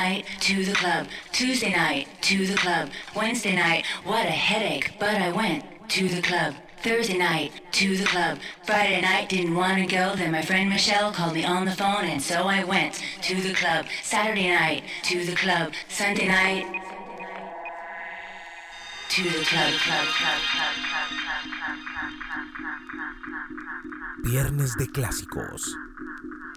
night, to the club. Tuesday night, to the club. Wednesday night, what a headache, but I went to the club. Thursday night, to the club. Friday night, didn't want to go, then my friend Michelle called me on the phone, and so I went to the club. Saturday night, to the club. Sunday night, to the club. Viernes de clásicos.